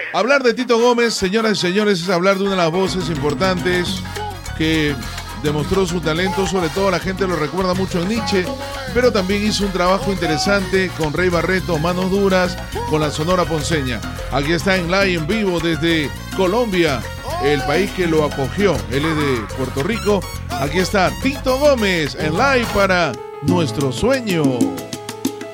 Hablar de Tito Gómez, señoras y señores, es hablar de una de las voces importantes que demostró su talento. Sobre todo la gente lo recuerda mucho en Nietzsche, pero también hizo un trabajo interesante con Rey Barreto, Manos Duras, con la Sonora Ponceña. Aquí está en live, en vivo desde Colombia, el país que lo acogió. Él es de Puerto Rico. Aquí está Tito Gómez en live para Nuestro Sueño.